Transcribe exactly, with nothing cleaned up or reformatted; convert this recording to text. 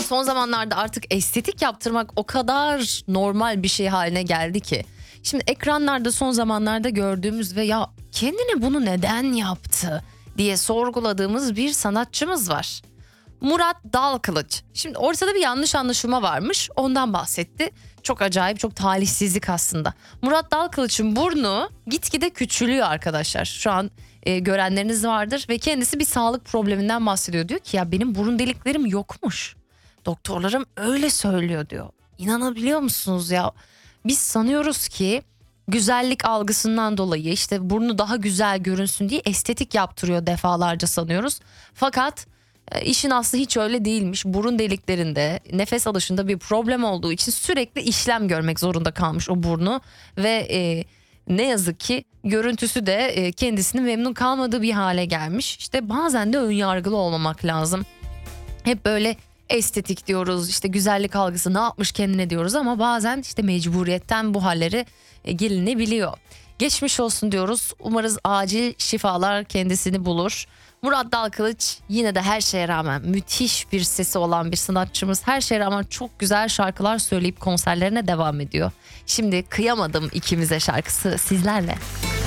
son zamanlarda artık estetik yaptırmak o kadar normal bir şey haline geldi ki. Şimdi ekranlarda son zamanlarda gördüğümüz ve ya kendine bunu neden yaptı diye sorguladığımız bir sanatçımız var. Murat Dalkılıç. Şimdi ortada bir yanlış anlaşılma varmış, ondan bahsetti. Çok acayip, çok talihsizlik aslında. Murat Dalkılıç'ın burnu gitgide küçülüyor arkadaşlar. Şu an e, görenleriniz vardır ve kendisi bir sağlık probleminden bahsediyor. Diyor ki ya benim burun deliklerim yokmuş. Doktorlarım öyle söylüyor diyor. İnanabiliyor musunuz ya? Biz sanıyoruz ki güzellik algısından dolayı işte burnu daha güzel görünsün diye estetik yaptırıyor defalarca sanıyoruz. Fakat İşin aslı hiç öyle değilmiş. Burun deliklerinde, nefes alışında bir problem olduğu için sürekli işlem görmek zorunda kalmış o burnu. Ve e, ne yazık ki görüntüsü de e, kendisini memnun kalmadığı bir hale gelmiş. İşte bazen de önyargılı olmamak lazım. Hep böyle estetik diyoruz, işte güzellik algısı ne yapmış kendine diyoruz ama bazen işte mecburiyetten bu halleri e, gelinebiliyor. Geçmiş olsun diyoruz. Umarız acil şifalar kendisini bulur. Murat Dalkılıç yine de her şeye rağmen müthiş bir sesi olan bir sanatçımız. Her şeye rağmen çok güzel şarkılar söyleyip konserlerine devam ediyor. Şimdi Kıyamadım ikimize şarkısı sizlerle.